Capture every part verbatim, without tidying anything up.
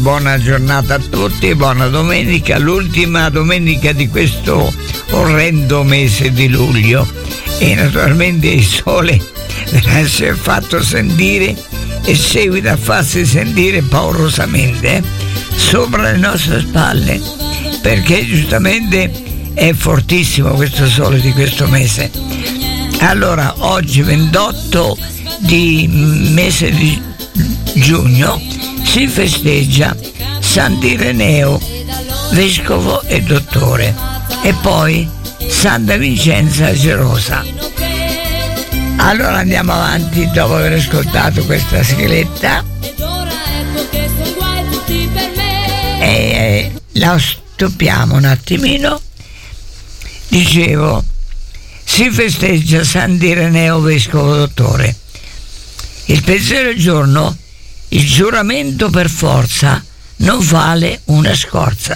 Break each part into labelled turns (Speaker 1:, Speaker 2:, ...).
Speaker 1: Buona giornata a tutti, buona domenica, l'ultima domenica di questo orrendo mese di luglio, e naturalmente il sole si è fatto sentire e seguita a farsi sentire paurosamente eh, sopra le nostre spalle, perché giustamente è fortissimo questo sole di questo mese. Allora, oggi ventotto di mese di giugno si festeggia Sant'Ireneo, vescovo e dottore, e poi Santa Vincenza Gerosa. Allora andiamo avanti dopo aver ascoltato questa sigletta e la stoppiamo un attimino. Dicevo, si festeggia Sant'Ireneo, vescovo dottore. Il pensiero giorno, il giuramento per forza non vale una scorza.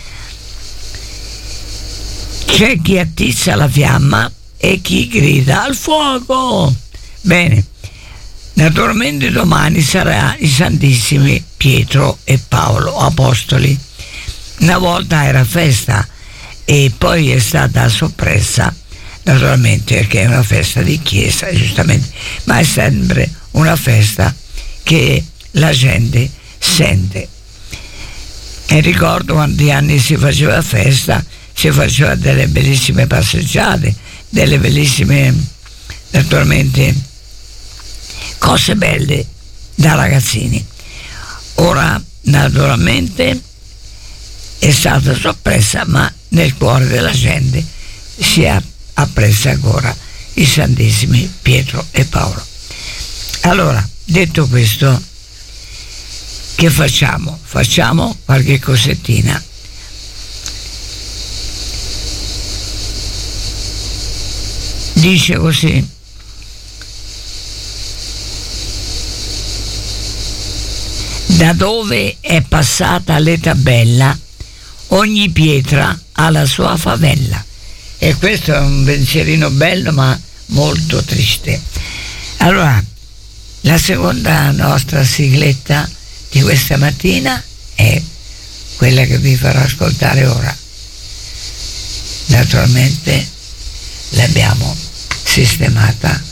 Speaker 1: C'è chi attizza la fiamma e chi grida al fuoco. Bene, naturalmente domani sarà i Santissimi Pietro e Paolo, apostoli. Una volta era festa e poi è stata soppressa, naturalmente, perché è una festa di chiesa, giustamente, ma è sempre una festa che la gente sente. E ricordo quanti anni si faceva festa, si faceva delle bellissime passeggiate, delle bellissime, naturalmente, cose belle da ragazzini. Ora naturalmente è stata soppressa, ma nel cuore della gente si è appressa ancora i Santissimi Pietro e Paolo. Allora, detto questo, che facciamo? Facciamo qualche cosettina. Dice così: da dove è passata l'età bella, ogni pietra ha la sua favella. E questo è un pensierino bello ma molto triste. Allora, la seconda nostra sigletta di questa mattina è quella che vi farò ascoltare ora. Naturalmente l'abbiamo sistemata